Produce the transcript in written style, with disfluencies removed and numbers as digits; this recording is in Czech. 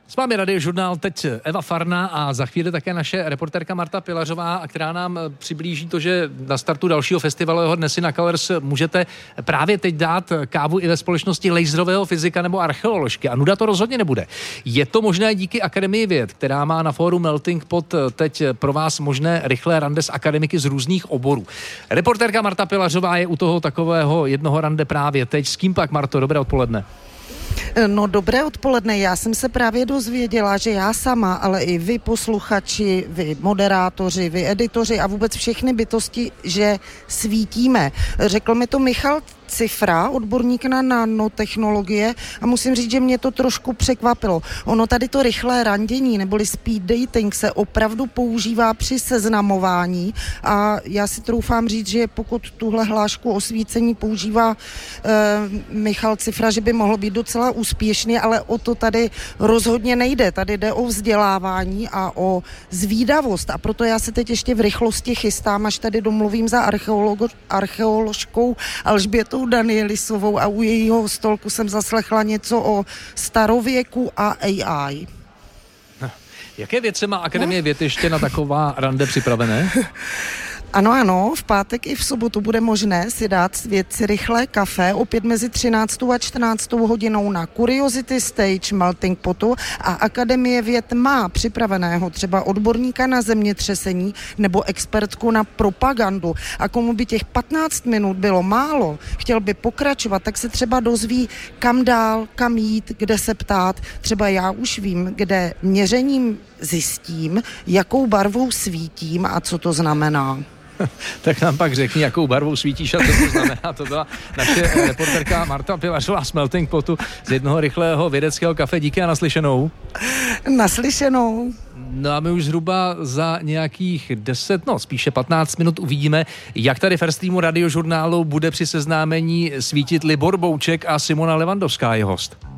S vámi Radiožurnál, teď Eva Farna a za chvíli také naše reportérka Marta Pilařová, která nám přiblíží to, že na startu dalšího festivalového dne si na Colors můžete právě teď dát kávu i ve společnosti laserového fyzika nebo archeoložky. A nuda to rozhodně nebude. Je to možné díky Akademii věd, která má na fóru Melting Pot teď pro vás možné rychlé rande s akademiky z různých oborů. Reportérka Marta Pilařová je u toho takového jednoho rande právě teď. S kým pak, Marto? Dobré odpoledne. No dobré odpoledne, já jsem se právě dozvěděla, že já sama, ale i vy posluchači, vy moderátoři, vy editoři a vůbec všechny bytosti, že svítíme. Řekl mi to Michal Cifra, odborník na nanotechnologie, a musím říct, že mě to trošku překvapilo. Ono tady to rychlé randění neboli speed dating se opravdu používá při seznamování a já si troufám říct, že pokud tuhle hlášku osvícení používá Michal Cifra, že by mohl být docela úspěšný, ale o to tady rozhodně nejde. Tady jde o vzdělávání a o zvídavost a proto já se teď ještě v rychlosti chystám, až tady domluvím za archeoložkou Alžbětou Danielisovou a u jejího stolku jsem zaslechla něco o starověku a AI. Jaké věci má Akademie věd ještě na taková rande připravené? Ano, v pátek i v sobotu bude možné si dát vědci rychlé kafe opět mezi 13. a 14. hodinou na Curiosity Stage Melting Potu a Akademie věd má připraveného třeba odborníka na zemětřesení nebo expertku na propagandu a komu by těch 15 minut bylo málo, chtěl by pokračovat, tak se třeba dozví, kam dál, kam jít, kde se ptát. Třeba já už vím, kde měřením zjistím, jakou barvou svítím a co to znamená. Tak nám pak řekni, jakou barvou svítíš a co to znamená. To byla naše reporterka Marta Pilařová z Melting Potu z jednoho rychlého vědeckého kafe. Díky a naslyšenou. Naslyšenou. No a my už zhruba za nějakých spíše 15 minut uvidíme, jak tady v First Streamu Radiožurnálu bude při seznámení svítit Libor Bouček a Simona Levandovská je host.